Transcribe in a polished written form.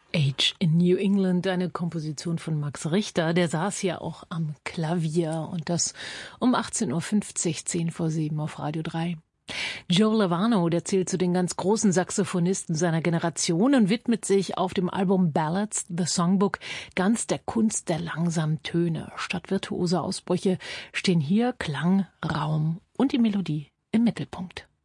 Age in New England, eine Komposition von Max Richter, der saß ja auch am Klavier und das um 18.50 Uhr, 10 vor 7 auf Radio 3. Joe Lovano, der zählt zu den ganz großen Saxophonisten seiner Generation und widmet sich auf dem Album Ballads, The Songbook, ganz der Kunst der langsamen Töne. Statt virtuoser Ausbrüche stehen hier Klang, Raum und die Melodie im Mittelpunkt.